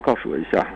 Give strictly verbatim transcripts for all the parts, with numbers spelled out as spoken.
告诉我一下。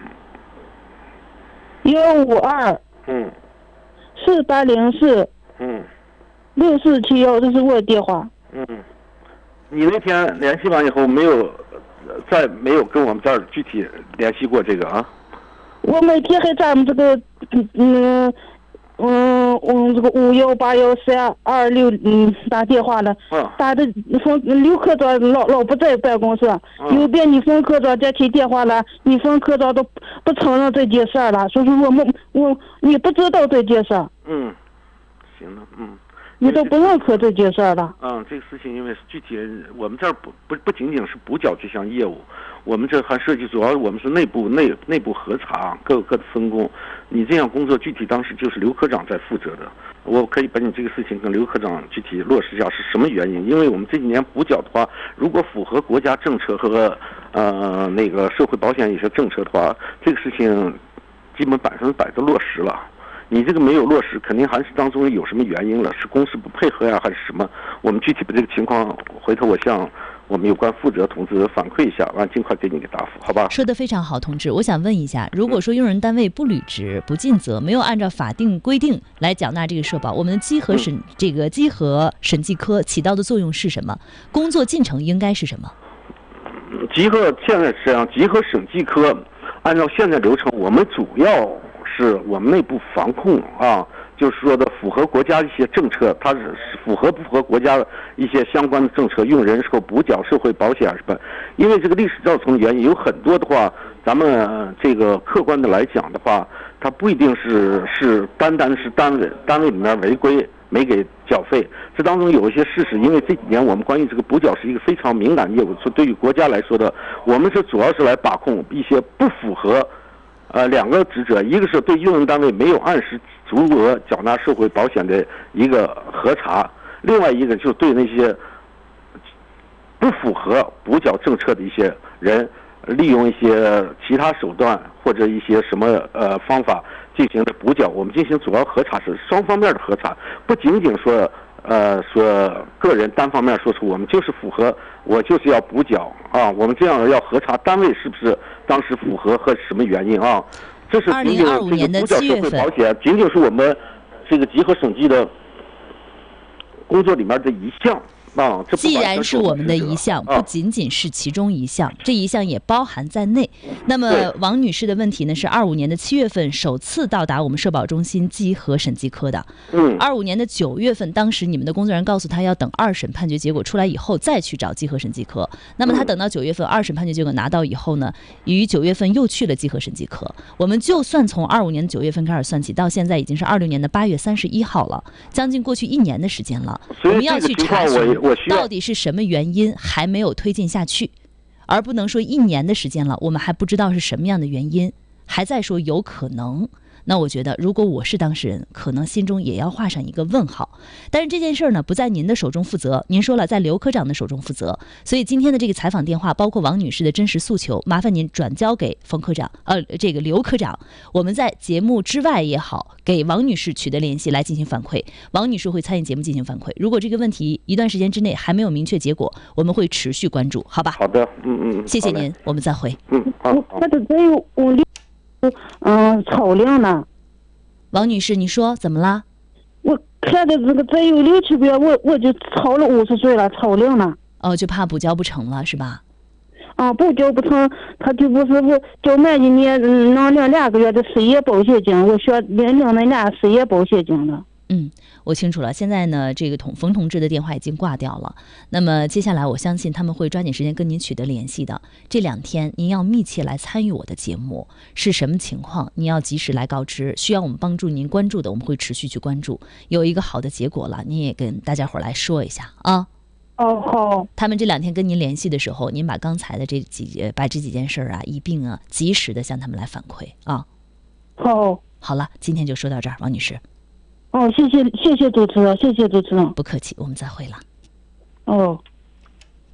幺五二， 嗯， 四八零四， 嗯， 六四七幺，这是我的电话。 嗯，你那天联系完以后没有，再没有跟我们这儿具体联系过这个啊？ 我每天给咱们这个，嗯嗯嗯，我这个五幺八幺三二六嗯打电话了， 嗯， 打的冯刘科长老老不在办公室， 嗯、 有遍你冯科长接起电话了，你冯科长都不承认这件事儿了，说是我们我你不知道这件事儿。 嗯，行了，嗯。 你都不认可这件事儿了。 嗯，这个事情因为具体我们这儿不不不仅仅是补缴这项业务，我们这还涉及主要我们是内部内内部核查，各有各的分工。你这项工作具体当时就是刘科长在负责的，我可以把你这个事情跟刘科长具体落实一下是什么原因。因为我们这几年补缴的话，如果符合国家政策和呃那个社会保险一些政策的话，这个事情基本百分之百都落实了。你这个没有落实，肯定还是当中有什么原因了，是公司不配合呀，还是什么？我们具体的这个情况，回头我向我们有关负责同志反馈一下，完尽快给你个答复，好吧？ 说得非常好，同志。我想问一下，如果说用人单位不履职、不尽责，没有按照法定规定来缴纳这个社保，我们的稽核审、嗯、这个稽核审计科起到的作用是什么？工作进程应该是什么？ 稽核现在实际上稽核审计科按照现在流程，我们主要是我们内部防控啊，就是说的符合国家一些政策，它是符合不符合国家一些相关的政策，用人手补缴社会保险什么。因为这个历史造成的原因有很多的话，咱们这个客观的来讲的话，它不一定是是单单是单位单位里面违规没给缴费，这当中有一些事实。因为这几年我们关于这个补缴是一个非常敏感业务，所以对于国家来说的，我们是主要是来把控一些不符合。呃，两个职责，一个是对用人单位没有按时足额缴纳社会保险的一个核查，另外一个就是对那些不符合补缴政策的一些人，利用一些其他手段或者一些什么呃方法进行的补缴，我们进行主要核查是双方面的核查，不仅仅说呃说个人单方面说出我们就是符合，我就是要补缴啊，我们这样要核查单位是不是当时符合和什么原因啊？这是仅仅这个补缴社会保险，仅仅是我们这个稽核审计的工作里面的一项。啊，这既然是我们的一项， 啊、 不仅仅是其中一项，这一项也包含在内。那么王女士的问题呢，是二五年的七月份首次到达我们社保中心稽核审计科的。 嗯， 二五年的九月份，当时你们的工作人员告诉他要等二审判决结果出来以后再去找稽核审计科。那么他等到九月份二审判决结果拿到以后呢，于九月份又去了稽核审计科。我们就算从二五年的九月份开始算起，到现在已经是二六年的八月三十一号了，将近过去一年的时间了。我们要去查询到底是什么原因还没有推进下去，而不能说一年的时间了，我们还不知道是什么样的原因，还在说有可能。那我觉得如果我是当事人，可能心中也要画上一个问号。但是这件事呢，不在您的手中负责，您说了在刘科长的手中负责，所以今天的这个采访电话，包括王女士的真实诉求，麻烦您转交给冯科长，呃，这个刘科长。我们在节目之外也好，给王女士取得联系来进行反馈，王女士会参与节目进行反馈。如果这个问题一段时间之内还没有明确结果，我们会持续关注，好吧？ 好的，嗯嗯， 谢谢您，我们再会。 嗯，好。 他这只有五六。嗯，超龄了。 王女士，你说怎么了？ 我看的这个只有六七个月，我我就超了五十岁了，超龄了。 哦，就怕补交不成了，是吧？ 啊，补交不成，他就不是不就满一年能领两个月的失业保险金，我需要领领那俩失业保险金了。 嗯，我清楚了。现在呢，这个同冯同志的电话已经挂掉了。那么接下来，我相信他们会抓紧时间跟您取得联系的。这两天您要密切来参与我的节目，是什么情况？您要及时来告知。需要我们帮助您关注的，我们会持续去关注。有一个好的结果了，您也跟大家伙来说一下啊。 哦，好。 他们这两天跟您联系的时候，您把刚才的这几把这几件事啊一并啊及时的向他们来反馈啊。 好。 好了，今天就说到这儿，王女士。 哦，谢谢谢谢主持人，谢谢主持人。 不客气，我们再会了。 哦。